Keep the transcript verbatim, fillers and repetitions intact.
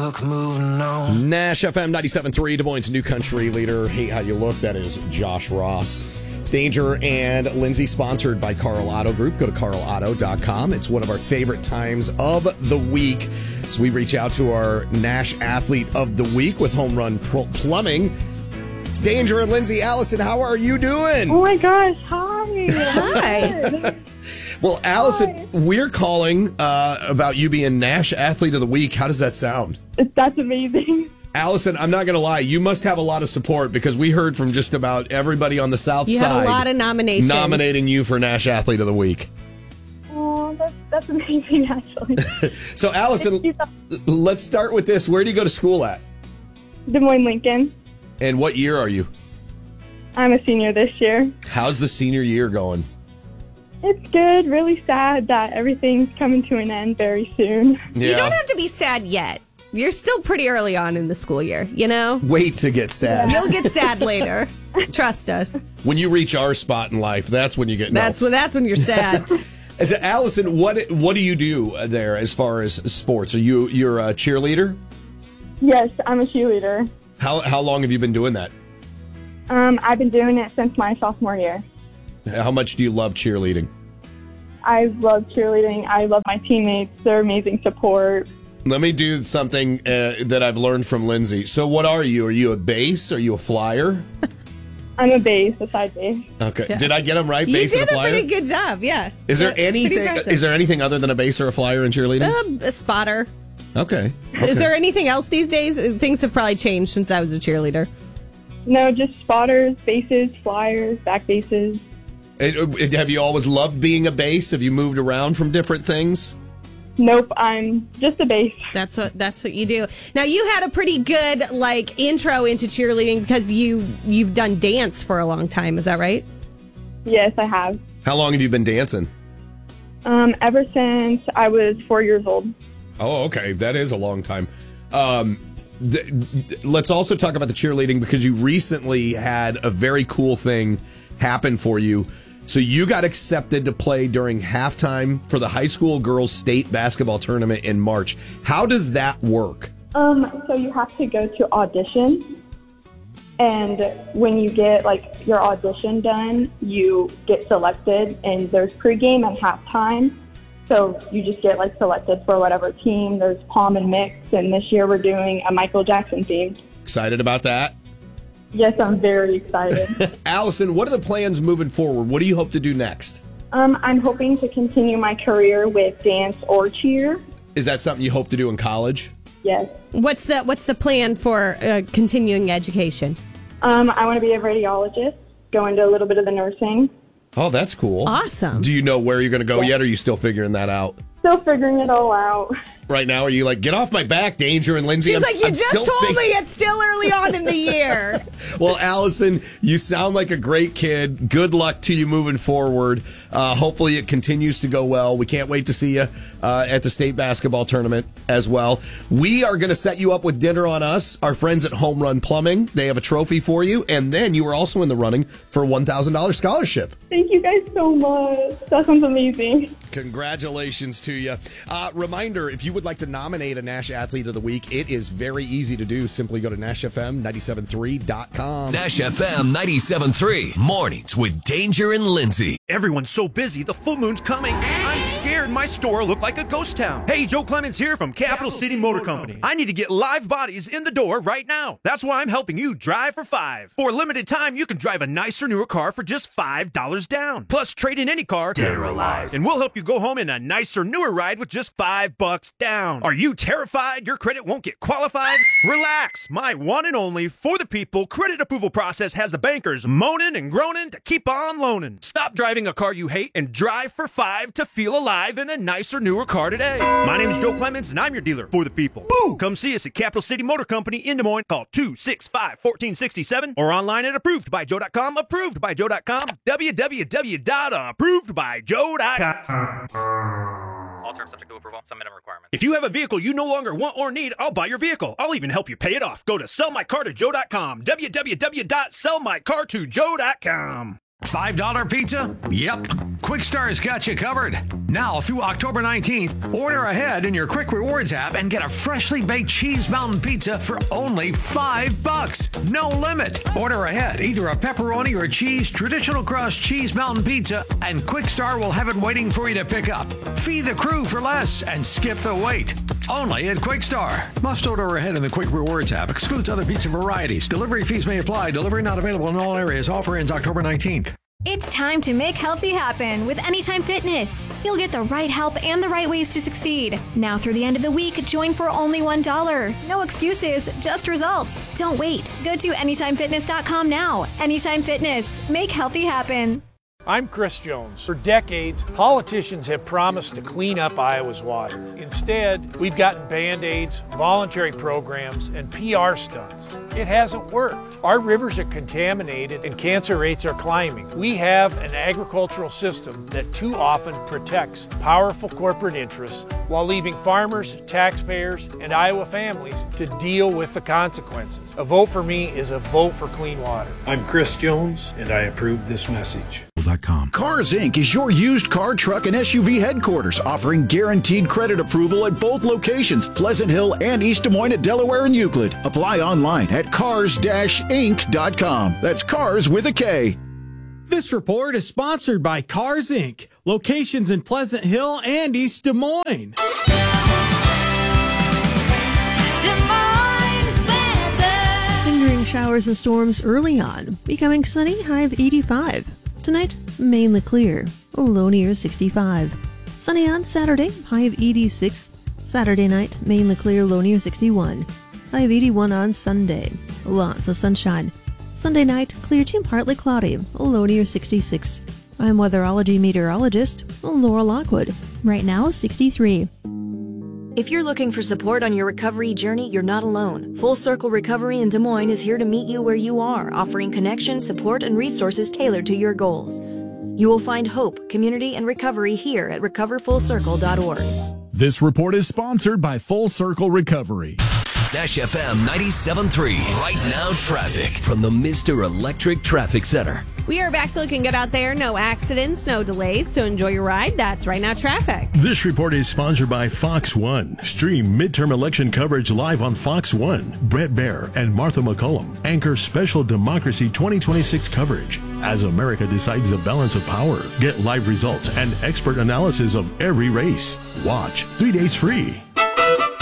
look, moving on. Nash F M ninety-seven point three, Des Moines' new country leader. Hate How You Look. That is Josh Ross. It's Danger and Lindsay, sponsored by Carl Auto Group. Go to carl auto dot com. It's one of our favorite times of the week. So we reach out to our Nash Athlete of the Week with Home Run Plumbing. It's Danger and Lindsay. Allison, how are you doing? Oh my gosh, hi. Hi. Well, Allison, Hi. we're calling uh, about you being Nash Athlete of the Week. How does that sound? That's amazing. Allison, I'm not going to lie. You must have a lot of support because we heard from just about everybody on the South You Side. had a lot of nominations. Nominating you for Nash Athlete of the Week. Oh, that's, that's amazing, actually. So, Allison, let's start with this. Where do you go to school at? Des Moines, Lincoln. And what year are you? I'm a senior this year. How's the senior year going? It's good. Really sad that everything's coming to an end very soon. Yeah. You don't have to be sad yet. You're still pretty early on in the school year, you know? Wait to get sad. You'll get sad later. Trust us. When you reach our spot in life, that's when you get no. That's when that's when you're sad. Is it, Allison, what what do you do there as far as sports? Are you you're a cheerleader? Yes, I'm a cheerleader. How how long have you been doing that? Um, I've been doing it since my sophomore year. How much do you love cheerleading? I love cheerleading. I love my teammates. They're amazing support. Let me do something uh, that I've learned from Lindsay. So what are you? Are you a base? Are you a flyer? I'm a base, a side base. Okay. Yeah. Did I get them right? You Base did and a a flyer? pretty good job, yeah. Is there Yeah, pretty anything impressive. is there anything other than a base or a flyer in cheerleading? Um, a spotter. Okay. okay. Is there anything else these days? Things have probably changed since I was a cheerleader. No, just spotters, bases, flyers, back bases. It- it- have you always loved being a base? Have you moved around from different things? Nope, I'm just a base. That's what that's what you do. Now you had a pretty good like intro into cheerleading because you you've done dance for a long time. Is that right? Yes, I have. How long have you been dancing? Um, ever since I was four years old. Oh, okay. That is a long time. Um, th- th- let's also talk about the cheerleading because you recently had a very cool thing happen for you. So you got accepted to play during halftime for the high school girls state basketball tournament in March. How does that work? Um, so you have to go to audition, and when you get like your audition done, you get selected, and there's pregame and halftime. So you just get like selected for whatever team. There's pom and mix, and this year we're doing a Michael Jackson theme. Excited about that? Yes, I'm very excited. Allison, what are the plans moving forward? What do you hope to do next? um, I'm hoping to continue my career with dance or cheer. Is that something you hope to do in college? Yes. What's the what's the plan for uh, continuing education? Um, I want to be a radiologist, go into a little bit of the nursing. Oh, that's cool. Awesome. Do you know where you're going to go yet, or are you still figuring that out? Still figuring it all out. Right now, are you like, get off my back, Danger and Lindsay? She's I'm, like, you I'm just still told fig- me it's still early on in the year. Well, Allison, you sound like a great kid. Good luck to you moving forward. Uh, hopefully it continues to go well. We can't wait to see you uh, at the state basketball tournament as well. We are going to set you up with dinner on us, our friends at Home Run Plumbing. They have a trophy for you. And then you are also in the running for a one thousand dollars scholarship. Thank you guys so much. That sounds amazing. Congratulations to you. Uh, reminder, if you would like to nominate a Nash Athlete of the Week, it is very easy to do. Simply go to Nash F M nine seven three dot com. Nash F M ninety-seven point three. Mornings with Danger and Lindsay. Everyone's so busy, the full moon's coming. I'm scared my store looked like a ghost town. Hey, Joe Clemens here from Capital City Motor Company. I need to get live bodies in the door right now. That's why I'm helping you drive for five. For a limited time, you can drive a nicer, newer car for just five dollars down. Plus, trade in any car, dead or alive, and we'll help you go home in a nicer, newer ride with just five bucks down. Are you terrified your credit won't get qualified? Relax. My one and only for the people credit approval process has the bankers moaning and groaning to keep on loaning. Stop driving a car you hate and drive for five to feel alive in a nicer, newer car today. My name is Joe Clemens, and I'm your dealer for the people. Boo! Come see us at Capital City Motor Company in Des Moines. Call two six five, one four six seven or online at approved by joe dot com. approved by joe dot com. w w w dot approved by joe dot com. All terms subject to approval. Some minimum requirements. If you have a vehicle you no longer want or need, I'll buy your vehicle. I'll even help you pay it off. Go to sell my car to joe dot com. w w w dot sell my car to joe dot com. five dollar pizza? Yep. Quickstar's got you covered. Now through October nineteenth, order ahead in your Quick Rewards app and get a freshly baked cheese mountain pizza for only five bucks. No limit. Order ahead, either a pepperoni or cheese traditional crust cheese mountain pizza, and Quickstar will have it waiting for you to pick up. Feed the crew for less and skip the wait. Only at Quickstar. Must order ahead in the Quick Rewards app. Excludes other pizza varieties. Delivery fees may apply. Delivery not available in all areas. Offer ends October nineteenth. It's time to make healthy happen with Anytime Fitness. You'll get the right help and the right ways to succeed. Now through the end of the week, join for only one dollar. No excuses, just results. Don't wait. Go to anytime fitness dot com now. Anytime Fitness. Make healthy happen. I'm Chris Jones. For decades, politicians have promised to clean up Iowa's water. Instead, we've gotten Band-Aids, voluntary programs, and P R stunts. It hasn't worked. Our rivers are contaminated and cancer rates are climbing. We have an agricultural system that too often protects powerful corporate interests while leaving farmers, taxpayers, and Iowa families to deal with the consequences. A vote for me is a vote for clean water. I'm Chris Jones, and I approve this message. Cars Incorporated is your used car, truck, and S U V headquarters, offering guaranteed credit approval at both locations, Pleasant Hill and East Des Moines at Delaware and Euclid. Apply online at cars dash inc dot com. That's cars with a K. This report is sponsored by Cars Incorporated, locations in Pleasant Hill and East Des Moines. Lingering showers and storms early on, becoming sunny, high of eighty-five. Tonight, mainly clear, low near sixty-five. Sunny on Saturday, high of eighty-six. Saturday night, mainly clear, low near sixty-one. High of eighty-one on Sunday. Lots of sunshine. Sunday night, clear to partly cloudy, low near sixty-six. I'm weatherology meteorologist Laura Lockwood. Right now, sixty-three. If you're looking for support on your recovery journey, you're not alone. Full Circle Recovery in Des Moines is here to meet you where you are, offering connection, support, and resources tailored to your goals. You will find hope, community, and recovery here at recover full circle dot org. This report is sponsored by Full Circle Recovery. Nash F M ninety-seven point three. Right now, traffic from the Mister Electric Traffic Center. We are back to looking good out there. No accidents, no delays, so enjoy your ride. That's Right Now Traffic. This report is sponsored by Fox One. Stream midterm election coverage live on Fox One. Brett Baer and Martha McCullum anchor special Democracy twenty twenty-six coverage. As America decides the balance of power, get live results and expert analysis of every race. Watch three days free.